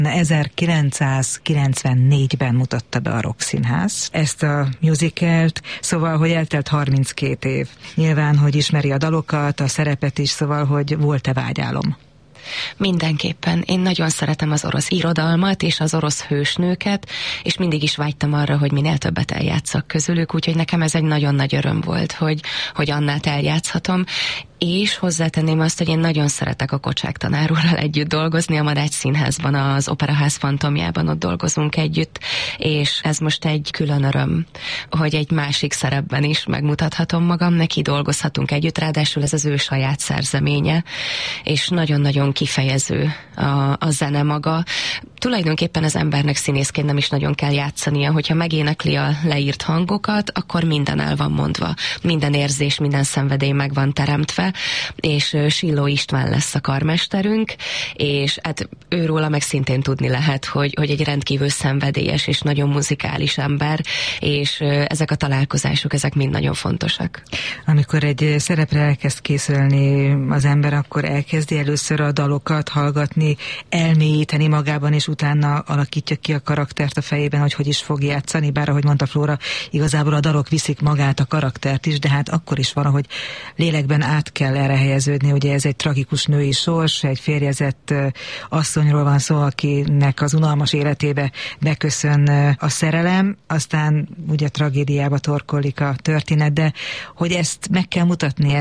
1994-ben mutatta be a Rockszínház ezt a musicalt, szóval, hogy eltelt 32 év. Nyilván, hogy ismeri a dalokat, a szerepet is, szóval, hogy volt-e vágyálom? Mindenképpen. Én nagyon szeretem az orosz irodalmat és az orosz hősnőket, és mindig is vágytam arra, hogy minél többet eljátszak közülük, úgyhogy nekem ez egy nagyon nagy öröm volt, hogy Annát eljátszhatom, és hozzátenném azt, hogy én nagyon szeretek a Kocsák tanár úrral együtt dolgozni, a Madács Színházban, az Operaház Fantomjában ott dolgozunk együtt, és ez most egy külön öröm, hogy egy másik szerepben is megmutathatom magam, neki dolgozhatunk együtt, ráadásul ez az ő saját szerzeménye, és nagyon-nagyon kifejező a zene maga. Tulajdonképpen az embernek színészként nem is nagyon kell játszania, hogyha megénekli a leírt hangokat, akkor minden el van mondva, minden érzés, minden szenvedély meg van teremtve, és Silló István lesz a karmesterünk, és hát őróla meg szintén tudni lehet, hogy egy rendkívül szenvedélyes és nagyon muzikális ember, és ezek a találkozások, ezek mind nagyon fontosak. Amikor egy szerepre elkezd készülni az ember, akkor elkezdi először a dalokat hallgatni, elmélyíteni magában, és utána alakítja ki a karaktert a fejében, hogy is fog játszani, bár ahogy mondta Flóra, igazából a dalok viszik magát a karaktert is, de hát akkor is van, hogy lélekben át kell erre helyeződni, ugye ez egy tragikus női sors, egy férjezett asszonyról van szó, akinek az unalmas életébe beköszön a szerelem, aztán ugye tragédiába torkollik a történet, de hogy ezt meg kell mutatni,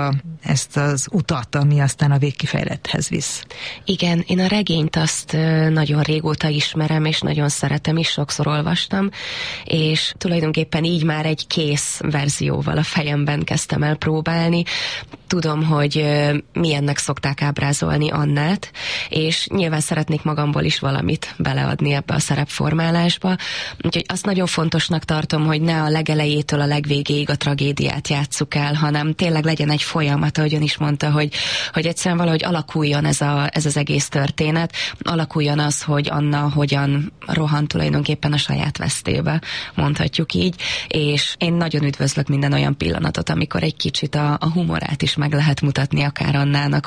ezt az utat, ami aztán a végkifejlethez visz. Igen, én a regényt azt nagyon régóta ismerem, és nagyon szeretem is, sokszor olvastam, és tulajdonképpen így már egy kész verzióval a fejemben kezdtem el próbálni. Tudom, hogy milyennek szokták ábrázolni Annát, és nyilván szeretnék magamból is valamit beleadni ebbe a szerepformálásba. Úgyhogy azt nagyon fontosnak tartom, hogy ne a legelejétől a legvégéig a tragédiát játsszuk el, hanem tényleg legyen egy folyamat, ahogy ön is mondta, hogy egyszerűen valahogy alakuljon ez az egész történet, alakuljon az, hogy Anna hogyan rohan tulajdonképpen a saját vesztébe, mondhatjuk így, és én nagyon üdvözlök minden olyan pillanatot, amikor egy kicsit a humorát is meg lehet mutatni akár Annának,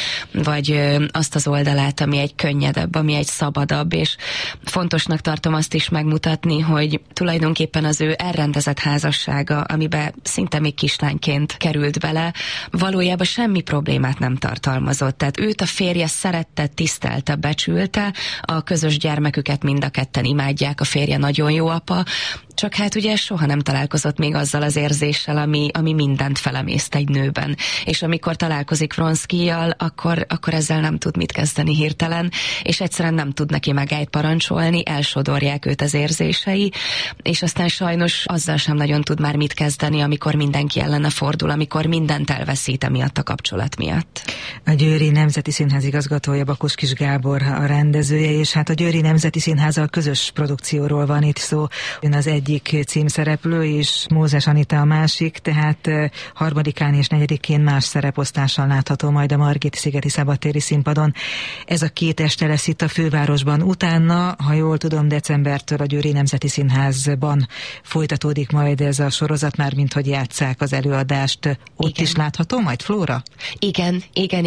vagy azt az oldalát, ami egy könnyedebb, ami egy szabadabb, és fontosnak tartom azt is megmutatni, hogy tulajdonképpen az ő elrendezett házassága, amiben szinte még kislányként került bele, valójában semmi problémát nem tartalmazott. Tehát őt a férje szerette, tisztelte, becsülte, a közös gyermeküket mind a ketten imádják, a férje nagyon jó apa, csak hát ugye soha nem találkozott még azzal az érzéssel, ami mindent felemészt egy nőben. És amikor találkozik Vronszkijjal, akkor ezzel nem tud mit kezdeni hirtelen, és egyszerűen nem tud neki megállt parancsolni, elsodorják őt az érzései, és aztán sajnos azzal sem nagyon tud már mit kezdeni, amikor mindenki ellene fordul, amikor mindent elveszít emiatt a kapcsolat miatt. A Győri Nemzeti Színház igazgatója Bakos Kis Gábor a rendezője, és hát a Győri Nemzeti Színházzal közös produkcióról van itt szó. Ön az egyik címszereplő, és Mózes Anita a másik, tehát 3-án és 4-én más szereposztással látható majd a Margit-szigeti szabadtéri színpadon. Ez a 2 este lesz itt a fővárosban. Utána, ha jól tudom, decembertől a Győri Nemzeti Színházban folytatódik majd ez a sorozat, már mint hogy játsszák az előadást. Ott igen. Is látható majd, Flóra? Igen.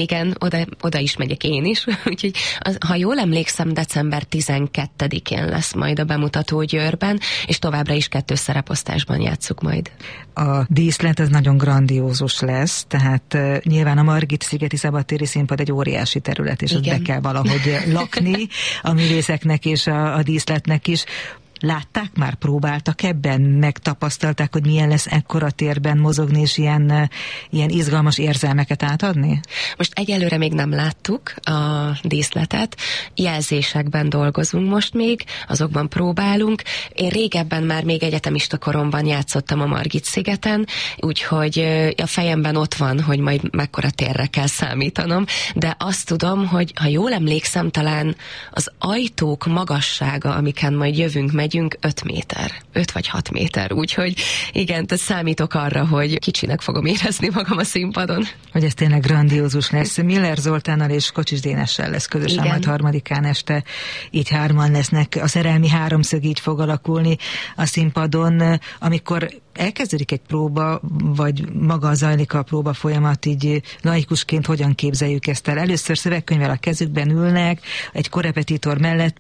Oda is megyek én is. Úgyhogy, ha jól emlékszem, december 12-én lesz majd a bemutató Győrben, és továbbra is 2 szereposztásban játsszuk majd. A díszlet az nagyon grandiózus lesz, tehát nyilván a Margit-szigeti szabadtéri színpad egy óriási terület, és ott be kell valahogy lakni a művészeknek és a díszletnek is. Látták már, próbáltak ebben, megtapasztalták, hogy milyen lesz ekkora térben mozogni, és ilyen izgalmas érzelmeket átadni? Most egyelőre még nem láttuk a díszletet, jelzésekben dolgozunk most még, azokban próbálunk. Én régebben már még egyetemista koromban játszottam a Margit-szigeten, úgyhogy a fejemben ott van, hogy majd mekkora térre kell számítanom, de azt tudom, hogy ha jól emlékszem, talán az ajtók magassága, amiken majd jövünk, megyünk, megyünk 5 vagy 6 méter, úgyhogy igen, tehát számítok arra, hogy kicsinek fogom érezni magam a színpadon. Hogy ez tényleg grandiózus lesz. Miller Zoltánnal és Kocsis Dénessel lesz közösen, majd 3-án este, így 3-an lesznek. A szerelmi háromszög így fog alakulni a színpadon. Amikor elkezdődik egy próba, vagy maga zajlik a próba folyamat, így laikusként hogyan képzeljük ezt el? Először szövegkönyvvel a kezükben ülnek, egy korrepetitor mellett